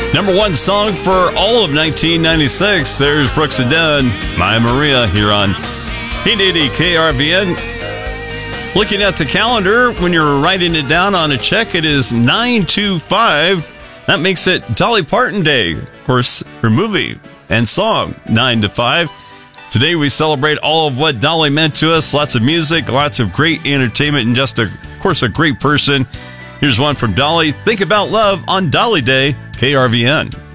Number one song for all of 1996. There's Brooks and Dunn, My Maria, here on 880 KRVN. Looking at the calendar, when you're writing it down on a check, it is 9/25. That makes it Dolly Parton Day. Of course, her movie and song, 9/5. Today we celebrate all of what Dolly meant to us. Lots of music, lots of great entertainment, and just, of course, a great person. Here's one from Dolly. Think about love on Dolly Day, KRVN.